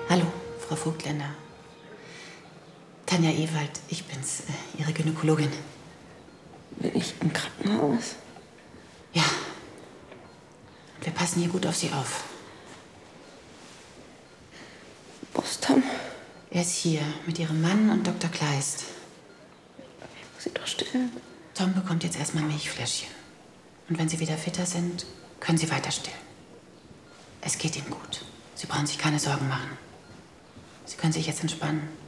Hallo, Frau Vogtländer. Tanja Ewald, ich bin's, Ihre Gynäkologin. Bin ich im Krankenhaus? Ja. Und wir passen hier gut auf Sie auf. Wo ist Tom? Er ist hier mit Ihrem Mann und Dr. Kleist. Ich muss ihn doch stillen. Tom bekommt jetzt erstmal Milchfläschchen. Und wenn Sie wieder fitter sind, können Sie weiter stillen. Es geht ihm gut. Sie brauchen sich keine Sorgen machen. Sie können sich jetzt entspannen.